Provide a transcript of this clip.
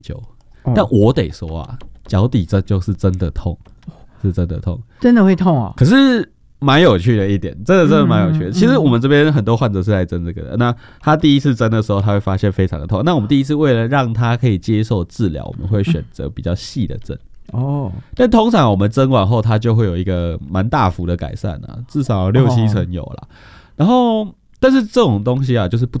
究。但我得说啊，脚底针就是真的痛，是真的痛， 真的会痛哦。 可是蛮有趣的一点，真的蛮有趣的。其实我们这边很多患者是来针这个的，那他第一次针的时候，他会发现非常的痛。那我们第一次为了让他可以接受治疗，我们会选择比较细的针。但通常我们针完后，它就会有一个蛮大幅的改善啊，至少6-7成有啦。然后，但是这种东西啊，就是不